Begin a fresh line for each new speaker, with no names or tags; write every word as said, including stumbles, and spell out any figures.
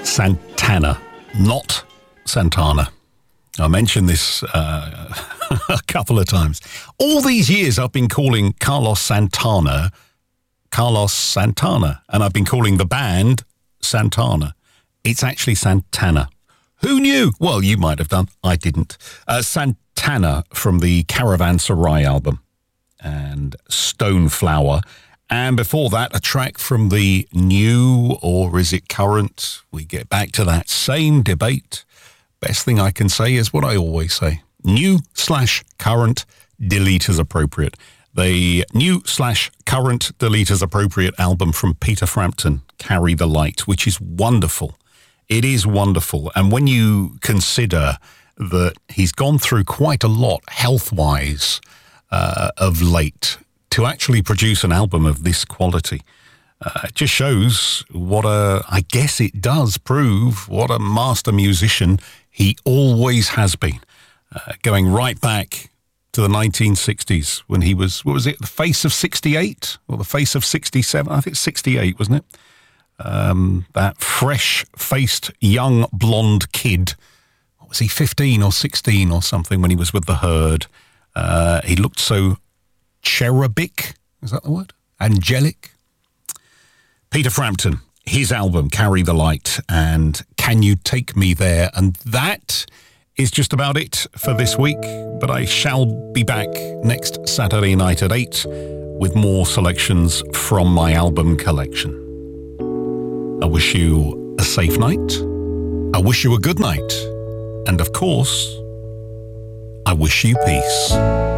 Santana, not Santana. I mentioned this uh, a couple of times. All these years I've been calling Carlos Santana Carlos Santana, and I've been calling the band Santana. It's actually Santana. Who knew? Well, you might have done. I didn't. Uh, Santana from the Caravanserai album and Stoneflower. And before that, a track from the new, or is it current? We get back to that same debate. Best thing I can say is what I always say. New slash current, delete as appropriate. The new slash current, delete as appropriate album from Peter Frampton, Carry the Light, which is wonderful. It is wonderful. And when you consider that he's gone through quite a lot health-wise uh, of late, to actually produce an album of this quality, uh, it just shows what a, I guess it does prove what a master musician he always has been. Uh, going right back to the nineteen sixties when he was, what was it, the face of sixty-eight? Or the face of sixty-seven? I think sixty-eight, wasn't it? Um, that fresh-faced young blonde kid. What was he, fifteen or sixteen or something when he was with The Herd? Uh, he looked so cherubic, is that the word? Angelic. Peter Frampton, his album, Carry the Light, and Can You Take Me There? And that is just about it for this week, but I shall be back next Saturday night at eight with more selections from my album collection. I wish you a safe night. I wish you a good night. And of course, I wish you peace.